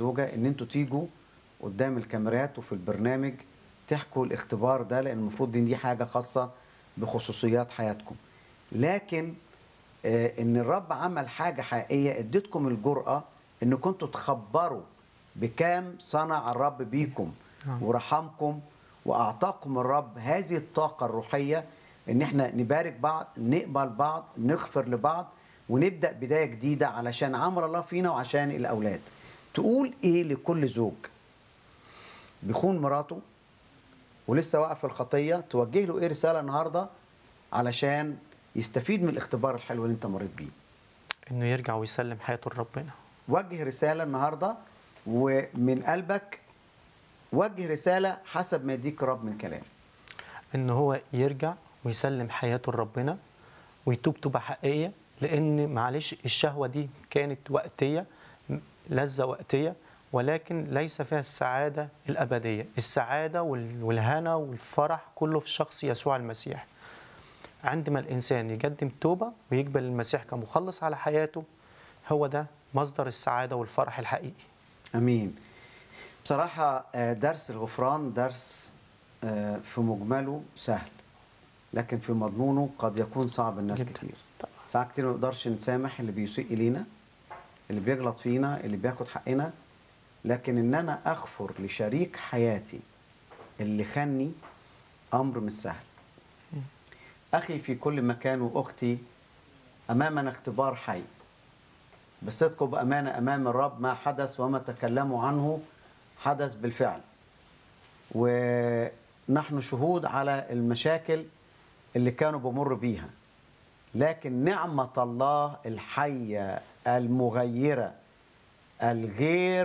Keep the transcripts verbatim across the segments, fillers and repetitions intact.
والزوجة ان انتوا تيجوا قدام الكاميرات وفي البرنامج تحكوا الاختبار ده، لان المفروض دي, دي حاجة خاصة بخصوصيات حياتكم. لكن آه ان الرب عمل حاجة حقيقية اديتكم الجرأة ان كنتوا تخبروا بكام صنع الرب بيكم ورحمكم، واعطاكم الرب هذه الطاقة الروحية ان احنا نبارك بعض، نقبل بعض، نغفر لبعض، ونبدأ بداية جديدة علشان عمل الله فينا وعشان الأولاد. تقول إيه لكل زوج بيخون مراته ولسه واقف في الخطية؟ توجه له إيه رسالة النهاردة علشان يستفيد من الاختبار الحلو اللي أنت مريت بيه؟ إنه يرجع ويسلم حياته لربنا. وجه رسالة النهاردة ومن قلبك، وجه رسالة حسب ما يديك الرب من كلام. إنه هو يرجع ويسلم حياته لربنا ويتوب توبة حقيقية، لأن معلش الشهوة دي كانت وقتية، لذة وقتية، ولكن ليس فيها السعادة الأبدية. السعادة والهنا والفرح كله في شخص يسوع المسيح. عندما الإنسان يقدم توبة ويقبل المسيح كمخلص على حياته، هو ده مصدر السعادة والفرح الحقيقي. أمين. بصراحة درس الغفران درس في مجمله سهل، لكن في مضمونه قد يكون صعب الناس جدا. كتير. ساعات كتير ما نقدرش نسامح اللي بيسيء إلينا، اللي بيغلط فينا، اللي بياخد حقنا. لكن ان انا اغفر لشريك حياتي اللي خاني امر مش سهل. اخي في كل مكان واختي، امامنا اختبار حي بصدق وبامانه امام الرب. ما حدث وما تكلموا عنه حدث بالفعل، ونحن شهود على المشاكل اللي كانوا بمر بيها. لكن نعمه الله الحيه المغيره الغير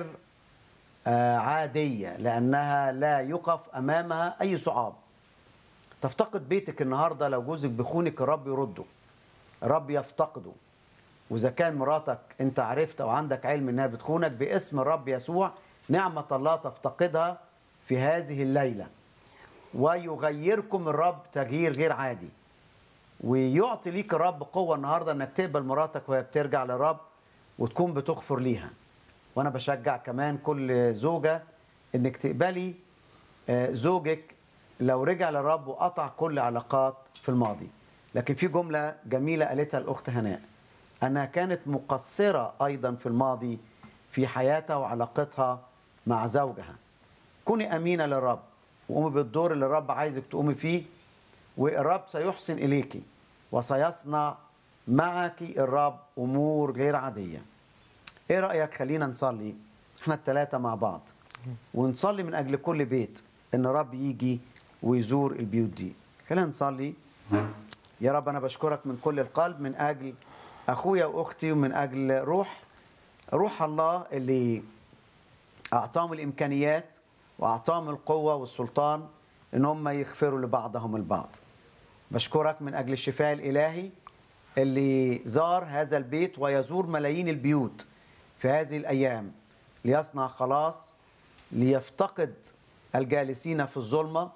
عادية، لأنها لا يقف أمامها أي صعاب. تفتقد بيتك النهاردة لو جوزك بخونك، الرب يرده، الرب يفتقده. وإذا كان مراتك أنت عرفت أو عندك علم أنها بتخونك، باسم الرب يسوع نعمة الله تفتقدها في هذه الليلة، ويغيركم الرب تغيير غير عادي، ويعطي ليك الرب قوة النهاردة أنك تقبل مراتك وهي بترجع للرب وتكون بتغفر ليها. وأنا بشجع كمان كل زوجة إنك تقبلي زوجك لو رجع للرب وقطع كل علاقات في الماضي. لكن في جملة جميلة قالتها الأخت هناء، أنها كانت مقصرة أيضا في الماضي في حياتها وعلاقتها مع زوجها. كوني أمينة للرب وقومي بالدور اللي الرب عايزك تقومي فيه، والرب سيحسن إليك وسيصنع معك الرب أمور غير عادية. ايه رأيك خلينا نصلي احنا الثلاثة مع بعض، ونصلي من اجل كل بيت ان الرب يجي ويزور البيوت دي. خلينا نصلي. يا رب انا بشكرك من كل القلب من اجل اخويا واختي، ومن اجل روح روح الله اللي اعطاهم الامكانيات واعطاهم القوة والسلطان ان هم يغفروا لبعضهم البعض. بشكرك من اجل الشفاء الالهي اللي زار هذا البيت ويزور ملايين البيوت في هذه الأيام، ليصنع خلاص، ليفتقد الجالسين في الظلمة،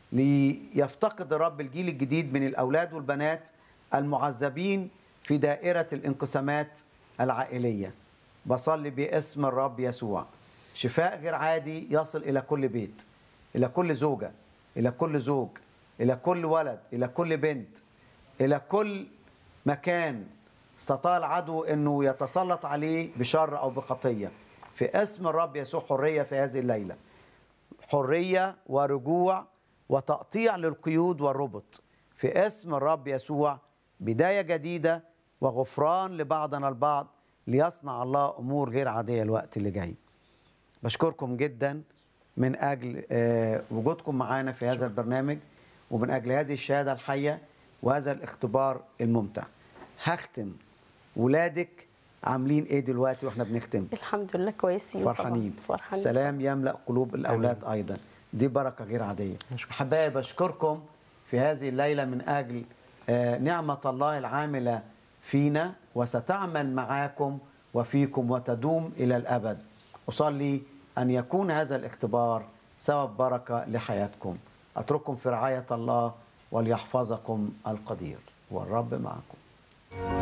ليفتقد الرب الجيل الجديد من الأولاد والبنات المعذبين في دائرة الانقسامات العائلية. بصلي باسم الرب يسوع شفاء غير عادي يصل إلى كل بيت، إلى كل زوجة، إلى كل زوج، إلى كل ولد، إلى كل بنت، إلى كل مكان استطاع العدو انه يتسلط عليه بشر او بخطيه. في اسم الرب يسوع حريه في هذه الليله، حريه ورجوع وتقطيع للقيود والربط في اسم الرب يسوع. بدايه جديده وغفران لبعضنا البعض، ليصنع الله امور غير عاديه الوقت اللي جاي. بشكركم جدا من اجل وجودكم معانا في هذا البرنامج، ومن اجل هذه الشهاده الحيه وهذا الاختبار الممتع. هختم. ولادك عاملين ايه دلوقتي واحنا بنختم؟ الحمد لله كويسين، فرحانين. فرحانين. سلام يملأ قلوب الأولاد. أمين. أيضا دي بركة غير عادية. أحبائي بشكركم في هذه الليلة من أجل نعمة الله العاملة فينا، وستعمل معاكم وفيكم وتدوم إلى الأبد. أصلي أن يكون هذا الاختبار سبب بركة لحياتكم. أترككم في رعاية الله وليحفظكم القدير، والرب معكم.